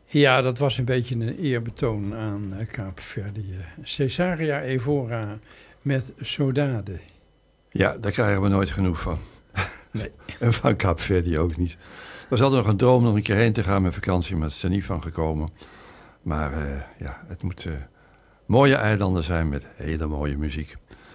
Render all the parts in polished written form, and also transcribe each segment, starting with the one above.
Ja, dat was een beetje een eerbetoon aan Kaapverdië. Cesaria Evora met Sodade. Ja, daar krijgen we nooit genoeg van. Nee. En van Kaapverdië ook niet. Het was altijd nog een droom om een keer heen te gaan met vakantie, maar het is er niet van gekomen. Maar ja, het moet mooie eilanden zijn met hele mooie muziek.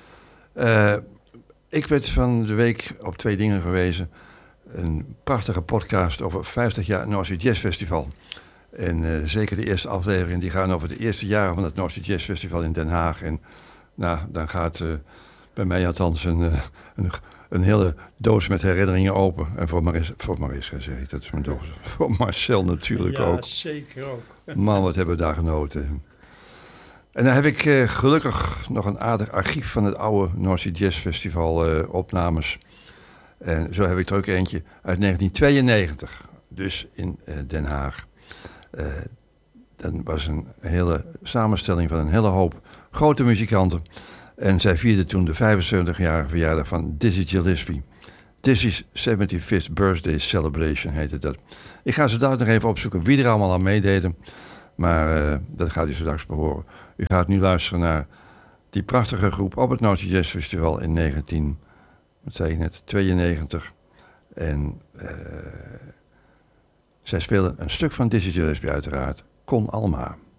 Ik werd van de week op 2 dingen gewezen. Een prachtige podcast over 50 jaar North Sea Jazz Festival. En zeker de eerste aflevering, die gaan over de eerste jaren van het North Sea Jazz Festival in Den Haag. En nou, dan gaat bij mij althans een hele doos met herinneringen open. En voor Mariska zeg ik, dat is mijn doos. Voor Marcel natuurlijk ook. Ja, zeker ook. Man, wat hebben we daar genoten. En dan heb ik gelukkig nog een aardig archief van het oude North Sea Jazz Festival opnames. En zo heb ik er ook eentje uit 1992, dus in Den Haag. Dat was een hele samenstelling van een hele hoop grote muzikanten. En zij vierden toen de 75-jarige verjaardag van Dizzy Gillespie. Dizzy's 75th Birthday Celebration heette dat. Ik ga zo dadelijk nog even opzoeken wie er allemaal aan meededen. Maar dat gaat u straks behoren. U gaat nu luisteren naar die prachtige groep op het North Sea Jazz Festival in 1992. En zij speelden een stuk van Dizzy Gillespie uiteraard. Con Alma.